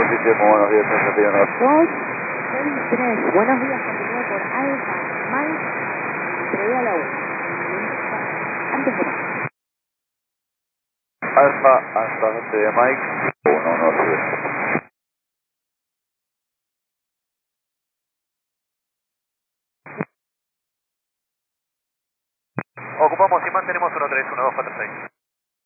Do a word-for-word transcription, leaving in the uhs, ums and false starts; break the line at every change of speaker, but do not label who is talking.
sistema, buenos días, treinta y uno.
dos seis tres, buenos días, continúe por Alfa, Mike, entregué a la una. Antes de nada.
Alfa, hasta de Mike, uno, uno, tres.
Ocupamos y mantenemos uno tres uno dos cuatro seis.